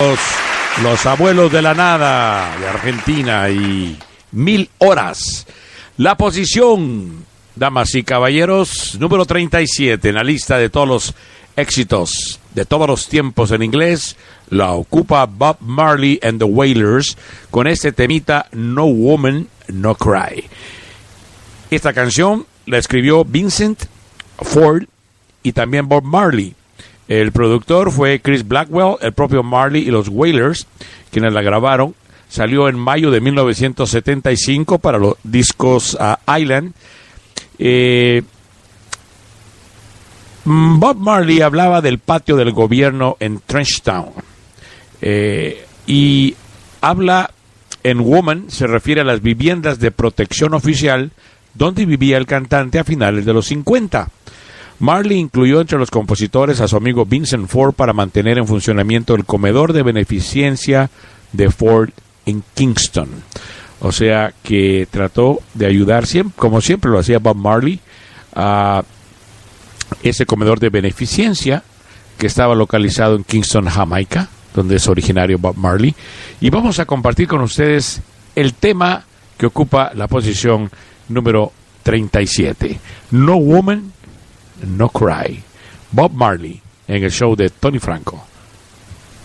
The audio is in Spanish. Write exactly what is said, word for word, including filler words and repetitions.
Los, los abuelos de la nada de Argentina y Mil Horas. La posición, damas y caballeros, número treinta y siete en la lista de todos los éxitos de todos los tiempos en inglés, la ocupa Bob Marley and the Wailers con este temita No Woman, No Cry. Esta canción la escribió Vincent Ford y también Bob Marley. El productor fue Chris Blackwell, el propio Marley y los Wailers, quienes la grabaron. Salió en mayo de mil novecientos setenta y cinco para los discos uh, Island. Eh, Bob Marley hablaba del patio del gobierno en Trenchtown. Eh, y habla en Woman, se refiere a las viviendas de protección oficial donde vivía el cantante a finales de los cincuenta. Marley incluyó entre los compositores a su amigo Vincent Ford para mantener en funcionamiento el comedor de beneficencia de Ford en Kingston. O sea que trató de ayudar, siempre, como siempre lo hacía Bob Marley, a ese comedor de beneficencia que estaba localizado en Kingston, Jamaica, donde es originario Bob Marley. Y vamos a compartir con ustedes el tema que ocupa la posición número treinta y siete. No Woman, No Cry. Bob Marley en el show de Tony Franco.